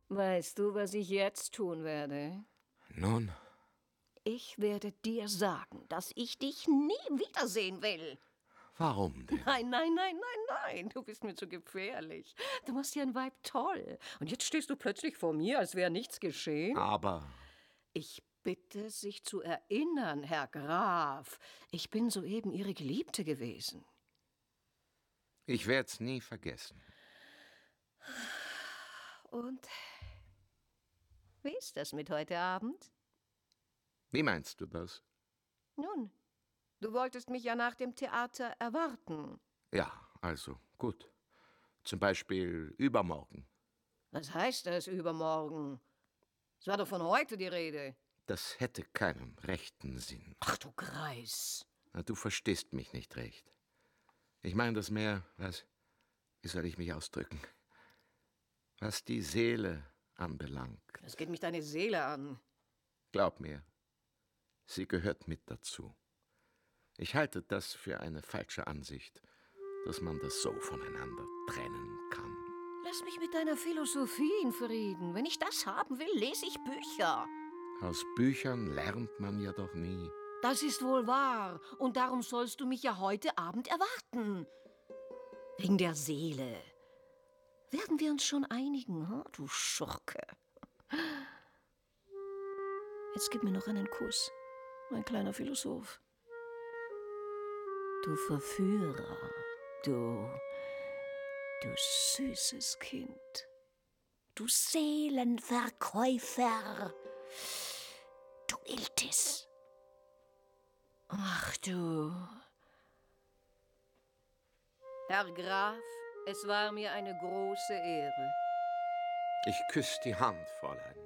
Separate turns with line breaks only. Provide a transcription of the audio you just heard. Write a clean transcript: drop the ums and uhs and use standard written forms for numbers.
Weißt du, was ich jetzt tun werde?
Nun?
Ich werde dir sagen, dass ich dich nie wiedersehen will.
Warum denn?
Nein, du bist mir zu gefährlich. Du machst ja ein Weib toll. Und jetzt stehst du plötzlich vor mir, als wäre nichts geschehen.
Aber...
Ich bitte, sich zu erinnern, Herr Graf. Ich bin soeben Ihre Geliebte gewesen.
Ich werd's nie vergessen.
Und wie ist das mit heute Abend?
Wie meinst du das?
Nun, du wolltest mich ja nach dem Theater erwarten.
Ja, also, gut. Zum Beispiel übermorgen.
Was heißt das übermorgen? Es war doch von heute die Rede.
Das hätte keinen rechten Sinn.
Ach du Greis.
Na, du verstehst mich nicht recht. Ich meine das mehr, wie soll ich mich ausdrücken? Was die Seele anbelangt.
Das geht mich deine Seele an.
Glaub mir, sie gehört mit dazu. Ich halte das für eine falsche Ansicht, dass man das so voneinander trennen kann.
Lass mich mit deiner Philosophie in Frieden. Wenn ich das haben will, lese ich Bücher.
Aus Büchern lernt man ja doch nie.
Das ist wohl wahr. Und darum sollst du mich ja heute Abend erwarten. Wegen der Seele. Werden wir uns schon einigen, hm? Du Schurke. Jetzt gib mir noch einen Kuss, mein kleiner Philosoph. Du Verführer, du süßes Kind, du Seelenverkäufer, du Iltis. Ach du. Herr Graf, es war mir eine große Ehre.
Ich küsse die Hand, Fräulein.